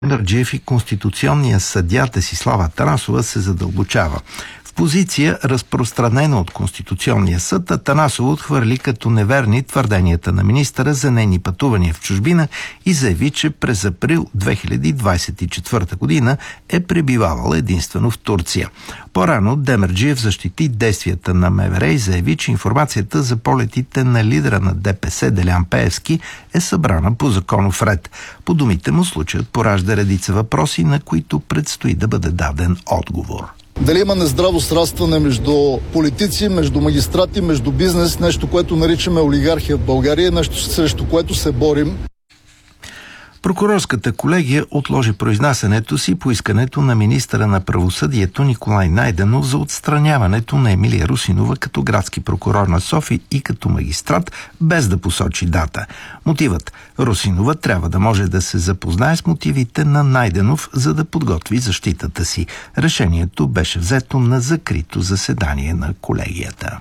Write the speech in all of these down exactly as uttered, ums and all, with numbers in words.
Демерджиев и конституционния съдия Десислава Атанасова се задълбочава. В позиция, разпространена от Конституционния съд, Атанасова отхвърли като неверни твърденията на министъра за нейни пътувания в чужбина и заяви, че през април две хиляди двадесет и четвърта година е пребивавала единствено в Турция. По-рано Демерджиев защити действията на МВР и заяви, че информацията за полетите на лидера на ДПС Делян Пеевски е събрана по законов ред. По думите му, случаят поражда редица въпроси, на които предстои да бъде даден отговор. Дали има нездраво срастване между политици, между магистрати, между бизнес, нещо, което наричаме олигархия в България, нещо срещу което се борим. Прокурорската колегия отложи произнасянето си по искането на министъра на правосъдието Николай Найденов за отстраняването на Емилия Русинова като градски прокурор на София и като магистрат, без да посочи дата. Мотивът – Русинова трябва да може да се запознае с мотивите на Найденов, за да подготви защитата си. Решението беше взето на закрито заседание на колегията.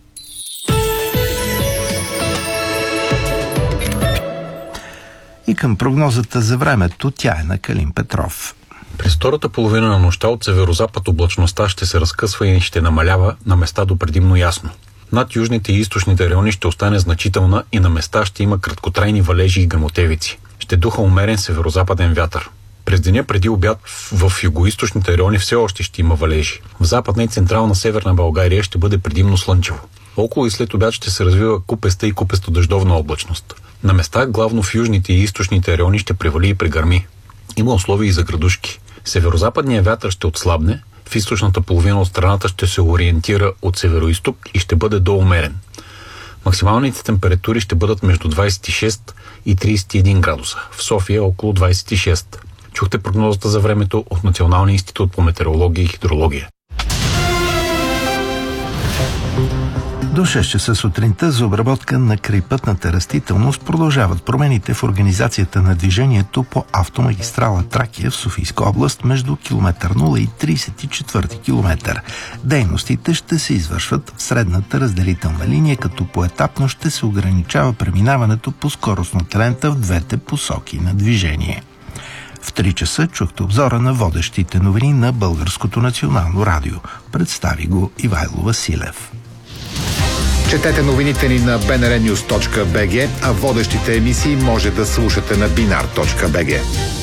И към прогнозата за времето, тя е на Калин Петров. През втората половина на нощта от северозапад облачността ще се разкъсва и ще намалява на места до предимно ясно. Над южните и източните райони ще остане значителна и на места ще има краткотрайни валежи и гръмотевици. Ще духа умерен северозападен вятър. През деня преди обяд в югоизточните райони все още ще има валежи. В западна и централна северна България ще бъде предимно слънчево. Около и след обяд ще се развива купеста и купесто-дъждовна облачност. На места, главно в южните и източните райони, ще превали и прегърми. Има условия и за градушки. Северозападният вятър ще отслабне, в източната половина от страната ще се ориентира от североизток и ще бъде доумерен. Максималните температури ще бъдат между двадесет и шест и тридесет и един градуса. В София около двадесет и шест. Чухте прогнозата за времето от Националния институт по метеорология и хидрология. До шест часа сутринта за обработка на крайпътната растителност продължават промените в организацията на движението по автомагистрала Тракия в Софийска област между километър нула и тридесет и четвърти километър. Дейностите ще се извършват в средната разделителна линия, като поетапно ще се ограничава преминаването по скоростната лента в двете посоки на движение. В три часа чухте обзора на водещите новини на Българското национално радио. Представи го Ивайло Василев. Четете новините ни на би ен ар нюз точка би джи, а водещите емисии може да слушате на бинар точка би джи.